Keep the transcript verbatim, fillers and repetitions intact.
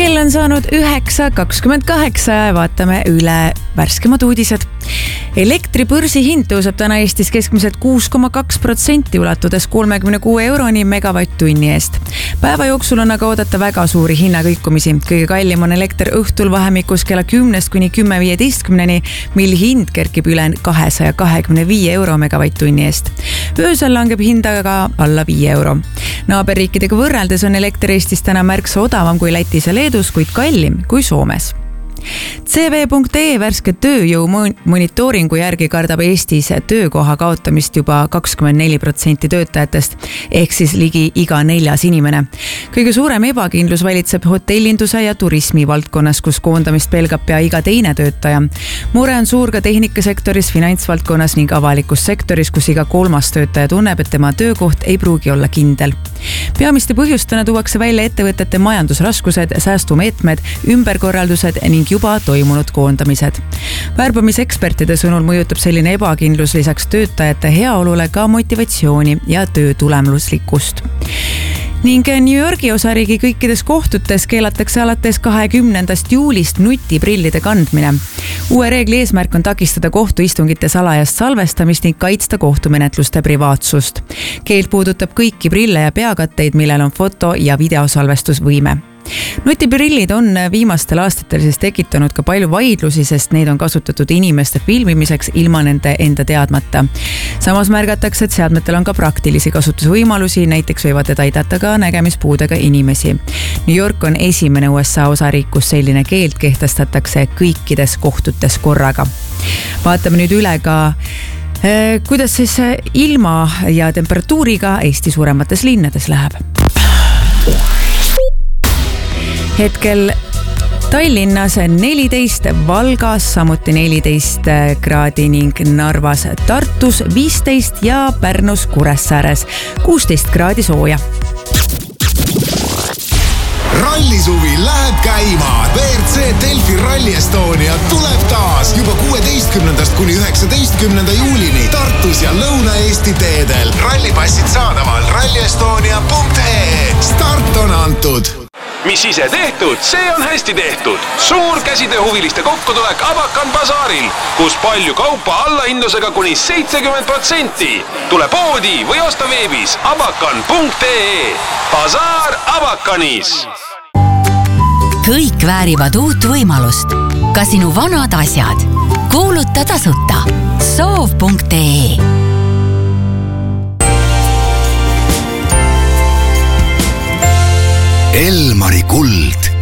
Kell on saanud üheksa kakskümmend kaheksa ja vaatame üle värskemad uudised. Elektribörsi hind tõuseb täna Eestis keskmiselt kuus koma kaks protsenti ulatudes kolmekümne kuue euroni megavatt-tunni eest. Päeva jooksul on aga oodata väga suuri hinnakõikumisi. Kõige kallim on elekter õhtul vahemikus kella kümnest kuni kümme viieteistkümneni, mil hind kerkib üle kahesaja kahekümne viie euro megavatt-tunni eest. Öösel langeb hind aga alla viie euro. Naaberriikidega võrreldes on elekter Eestis täna märksa odavam kui Lätis ja Leedus, kuid kallim kui Soomes. C V punkt E värske tööjõu monitooringu järgi kardab Eestis töökoha kaotamist juba kakskümmend neli protsenti töötajatest, ehk siis ligi iga neljas inimene. Kõige suurem ebakindlus valitseb hotellinduse ja turismi valdkonnas, kus koondamist pelgab pea iga teine töötaja. Mure on suur ka tehnikasektoris, finantsvaldkonnas ning avalikus sektoris, kus iga kolmas töötaja tunneb, et tema töökoht ei pruugi olla kindel. Peamiste põhjustena tuuakse välja ettevõtete majandusraskused, säästumeetmed, ümberkorraldused ning juba toimunud koondamised. Värbamisekspertide sõnul mõjutab selline ebakindlus lisaks töötajate heaolule ka motivatsiooni ja töö tulemuslikkust. Ning New Yorgi osariigi kõikides kohtutes keelatakse alates kahekümnendast juulist nutiprillide kandmine. Uue reegli eesmärk on takistada kohtuistungite salajast salvestamist ning kaitsta kohtumenetluste privaatsust. Keeld puudutab kõiki prille ja peakatteid, millel on foto- ja videosalvestusvõime. Nutiprillid on viimastel aastatel siis tekitanud ka palju vaidlusi, sest neid on kasutatud inimeste filmimiseks ilma nende enda teadmata. Samas märgatakse, et seadmetel on ka praktilisi kasutusvõimalusi, näiteks võivad need aidata ka nägemispuudega inimesi. New York on esimene U S A osariik, kus selline keeld kehtestatakse kõikides kohtutes korraga. Vaatame nüüd üle ka kuidas siis ilma ja temperatuuriga Eesti suuremates linnades läheb. Hetkel Tallinnas neliteist, Valgas samuti neliteist kraadi ning Narvas, Tartus viisteist ja Pärnus Kuressaares kuusteist kraadi sooja. Rallisuvi läheb käima. V R C Delfi Rally Estonia tuleb taas juba kuueteistkümnendast kuni üheksateistkümnenda juulini Tartus ja Lõuna-Eesti teedel. Rallipassid saadaval ralli estonia punkt ee. Start on antud. Mis ise tehtud, see on hästi tehtud. Suur käsitööhuviliste kokkutulek Abakan basaaril, kus palju kaupa allahindlusega kuni seitsekümmend protsenti. Tule poodi või osta veebis abakan punkt ee. Basaar Abakanis. Kõik väärivad uut võimalust. Ka sinu vanad asjad. Kuuluta tasuta. soov punkt ee. Elmari kuld.